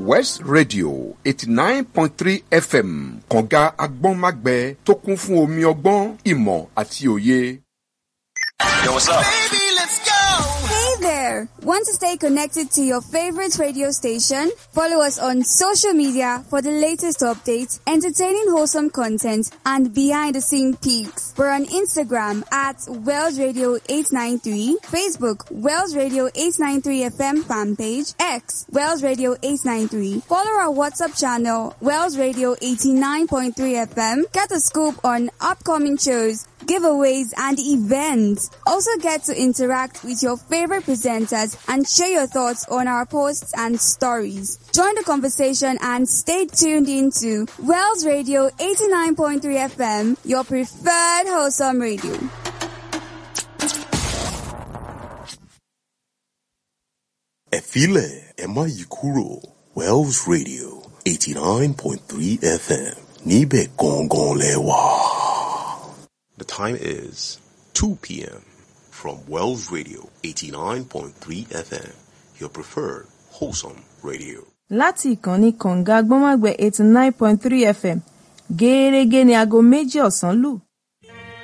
West Radio 89.3 FM kànga agbọ́nmágbẹ tó kún fún omi ọgbọ́n, ìmọ̀ àti òye. Yo, what's up? Baby, let's go! Hey there! Want to stay connected to your favorite radio station? Follow us on social media for the latest updates, entertaining wholesome content, and behind-the-scene peaks. We're on Instagram at Wells Radio 893, Facebook Wells Radio 893 FM fan page, X Wells Radio 893. Follow our WhatsApp channel Wells Radio 89.3 FM. Get a scoop on upcoming shows, giveaways, and events. Also get to interact with your favorite presenters and share your thoughts on our posts and stories. Join the conversation and stay tuned into Wells Radio 89.3 FM, your preferred wholesome radio. Efile Emma Yikuro, Wells Radio 89.3 FM, Nibe Gongon Lewa. The time is 2 p.m. from Wells Radio 89.3 FM, your preferred wholesome radio. Láti ìkànnì kànga gbọ́nmágbẹ̀ 89.3 FM, gẹ́rẹ́gẹ́ ni aago 2 ọ̀sán lù.